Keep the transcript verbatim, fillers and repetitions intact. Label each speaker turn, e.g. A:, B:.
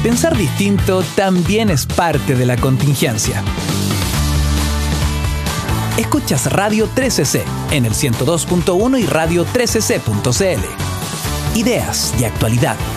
A: Pensar distinto también es parte de la contingencia. Escuchas Radio trece ce en el ciento dos punto uno y radio trece ce punto ce ele. Ideas y actualidad